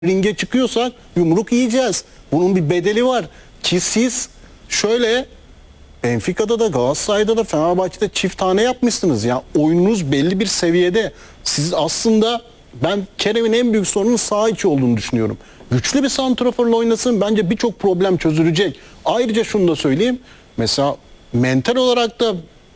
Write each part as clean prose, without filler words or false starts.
ringe çıkıyorsak yumruk yiyeceğiz. Bunun bir bedeli var. Ki siz şöyle Benfica'da da Galatasaray'da da Fenerbahçe'de çift tane yapmışsınız. Yani oyununuz belli bir seviyede. Siz aslında ben Kerem'in en büyük sorunun sağ içi olduğunu düşünüyorum. Güçlü bir santraforla oynasın bence birçok problem çözülecek. Ayrıca şunu da söyleyeyim. Mesela mental olarak da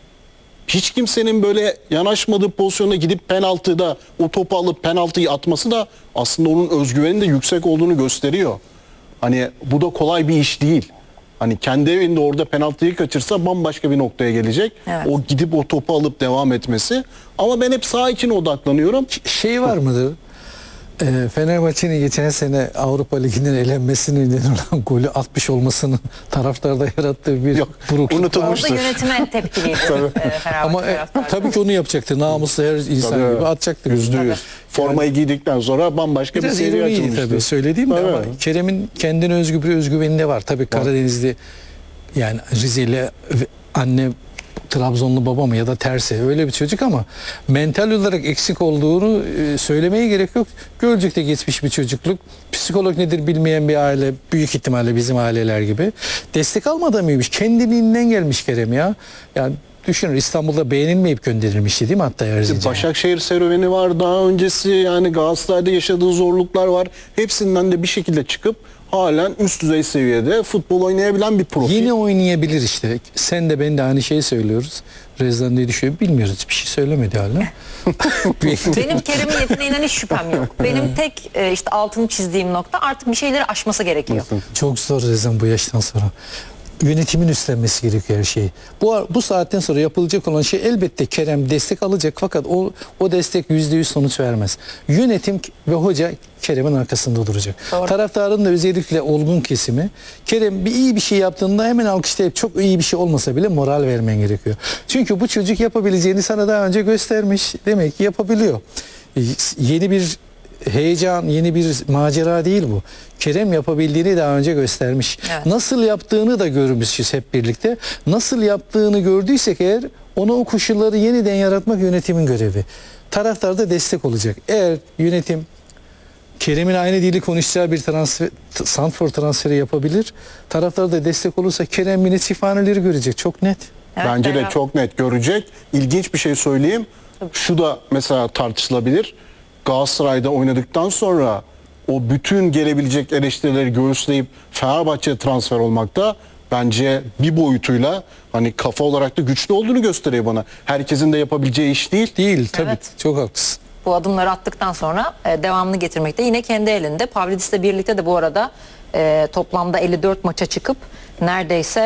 hiç kimsenin böyle yanaşmadığı pozisyona gidip penaltıda o topu alıp penaltıyı atması da aslında onun özgüveninin de yüksek olduğunu gösteriyor. Hani bu da kolay bir iş değil. Hani kendi evinde orada penaltıyı kaçırsa bambaşka bir noktaya gelecek. Evet. O gidip o topu alıp devam etmesi. Ama ben hep sağ içine odaklanıyorum. Şey var mıdır? Fenerbahçe'nin geçen sene Avrupa Ligi'nden elenmesinin nedeni olan golü 60 olmasının taraftarda yarattığı bir Yok, burukluk unutulmuştur. var. Orada yönetime tepkiliydi Fenerbahçe Ama taraftarları. tabii ki onu yapacaktı. Namuslu her insan Tabii. gibi atacaktı. %100. Formayı giydikten sonra bambaşka bir Biraz seviye ironi açılmıştı. tabii söylediğim de, ama Evet. Kerem'in kendine özgü bir özgüveni de var. Tabii Karadenizli, yani Rizeli anne, Trabzonlu baba mı ya da tersi öyle bir çocuk, ama mental olarak eksik olduğunu söylemeye gerek yok. Gölcük'te geçmiş bir çocukluk. Psikolog nedir bilmeyen bir aile, büyük ihtimalle bizim aileler gibi. Destek almadan mıymış? Kendiliğinden gelmiş Kerem ya. Yani düşünün, İstanbul'da beğenilmeyip gönderilmişti değil mi hatta Erzincan? Başakşehir serüveni var, daha öncesi yani Galatasaray'da yaşadığı zorluklar var. Hepsinden de bir şekilde çıkıp halen üst düzey seviyede futbol oynayabilen bir profil. Yine oynayabilir işte. Sen de ben de aynı şeyi söylüyoruz. Rezdan ne düşünüyor bilmiyoruz. Hiçbir şey söylemedi hala. Benim Kerem'in yeteneğinden hiç şüphem yok. Benim tek işte altını çizdiğim nokta, artık bir şeyleri aşması gerekiyor. Çok zor Rezan bu yaştan sonra. Yönetimin üstlenmesi gerekiyor her şeyi. Bu saatten sonra yapılacak olan şey, elbette Kerem destek alacak, fakat o destek %100 sonuç vermez. Yönetim ve hoca Kerem'in arkasında duracak. Doğru. Taraftarın da özellikle olgun kesimi, Kerem iyi bir şey yaptığında hemen alkışlayıp, çok iyi bir şey olmasa bile moral vermen gerekiyor. Çünkü bu çocuk yapabileceğini sana daha önce göstermiş. Demek ki yapabiliyor. Yeni bir heyecan, yeni bir macera değil bu. Kerem yapabildiğini daha önce göstermiş. Evet. Nasıl yaptığını da görmüşüz hep birlikte. Nasıl yaptığını gördüysek eğer, ona o koşulları yeniden yaratmak yönetimin görevi. Taraftar da destek olacak. Eğer yönetim Kerem'in aynı dili konuşacağı bir santrfor transferi yapabilir, taraftar da destek olursa Kerem yine çifthaneleri görecek. Çok net. Evet, Bence de beraber. çok net görecek. İlginç bir şey söyleyeyim. Şu da mesela tartışılabilir. Galatasaray'da oynadıktan sonra o bütün gelebilecek eleştirileri göğüsleyip Fenerbahçe'ye transfer olmakta bence bir boyutuyla hani kafa olarak da güçlü olduğunu gösteriyor bana. Herkesin de yapabileceği iş değil. Değil tabii. Evet. Çok haklısın. Bu adımları attıktan sonra devamını getirmek de yine kendi elinde. Pavlidis'le birlikte de bu arada toplamda 54 maça çıkıp neredeyse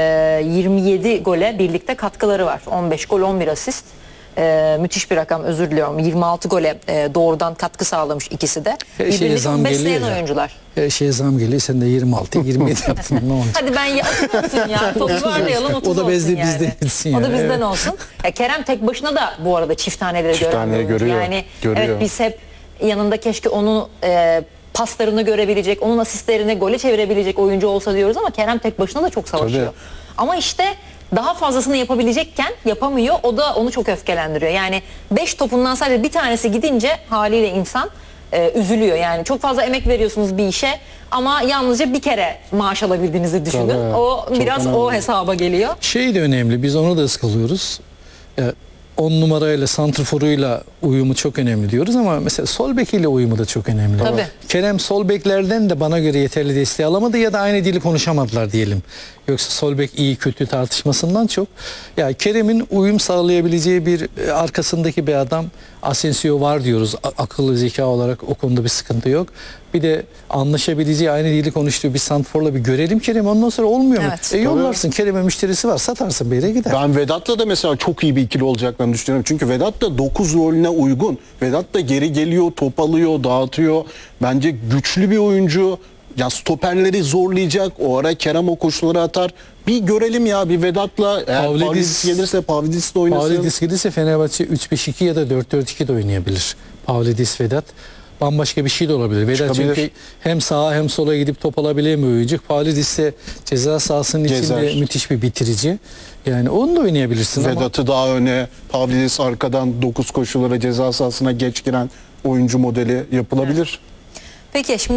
27 gole birlikte katkıları var. 15 gol, 11 asist. Müthiş bir rakam, özür diliyorum. 26 gole doğrudan katkı sağlamış ikisi de. Her şeye Birbirini zam çok geliyor besleyen ya. oyuncular. Her şeye zam geliyor. Sen de 26, 27 yaptın. Ne olacak? Hadi ben oturmasın ya. Toparlayalım, 30 O da olsun bizden yani. gitsin O da yani, bizden evet. olsun. Kerem tek başına da bu arada çift taneleri Çift gören taneyi bir oyuncu. görüyor, Yani görüyor. evet, biz hep yanında keşke onu paslarını görebilecek, onun asistlerini gole çevirebilecek oyuncu olsa diyoruz, ama Kerem tek başına da çok savaşıyor. Tabii. Ama işte daha fazlasını yapabilecekken yapamıyor. O da onu çok öfkelendiriyor. Yani 5 topundan sadece bir tanesi gidince haliyle insan üzülüyor. Yani çok fazla emek veriyorsunuz bir işe ama yalnızca bir kere maaş alabildiğinizi düşünün. Tabii, O çok biraz önemli. o hesaba geliyor. Şey de önemli, biz onu da ıskalıyoruz. 10 numarayla, santrforuyla uyumu çok önemli diyoruz, ama mesela sol bekiyle uyumu da çok önemli. Tabii. Kerem sol beklerden de bana göre yeterli desteği alamadı ya da aynı dili konuşamadılar diyelim. Yoksa sol bek iyi kötü tartışmasından çok. Ya Kerem'in uyum sağlayabileceği bir arkasındaki bir adam, Asensio var diyoruz. Akıllı zeka olarak o konuda bir sıkıntı yok. Bir de anlaşabileceği, aynı dili konuştuğu bir santrforla bir görelim Kerem, ondan sonra olmuyor mu? Evet. Yollarsın, Kerem'e müşterisi var, satarsın, bir yere gider. Ben Vedat'la da mesela çok iyi bir ikili olacaklarını düşünüyorum. Çünkü Vedat da 9 rolüne uygun. Vedat da geri geliyor, top alıyor, dağıtıyor. Bence güçlü bir oyuncu. Ya stoperleri zorlayacak. O ara Kerem o koşuları atar. Bir görelim ya, bir Vedat'la. Eğer Pavlidis gelirse Pavlidis de oynasın. Pavlidis gelirse Fenerbahçe 3-5-2 ya da 4-4-2 de oynayabilir. Pavlidis, Vedat. Bambaşka bir şey de olabilir. Vedat Çıkabilir. çünkü hem sağa hem sola gidip top alabilen bir oyuncu. Pavlidis ise ceza sahasının içinde Gezer. müthiş bir bitirici. Yani onu da oynayabilirsin ama Vedat'ı daha öne, Pavlidis arkadan 9 koşulara, ceza sahasına geç giren oyuncu modeli yapılabilir. Peki şimdi